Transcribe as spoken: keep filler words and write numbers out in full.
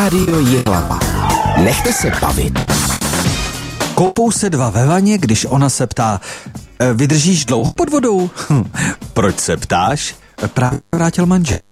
Rádio Jihlava. Nechte se bavit. Koupou se dva ve vaně, když ona se ptá, vydržíš dlouho pod vodou? Hm, proč se ptáš? Právě vrátil manžel.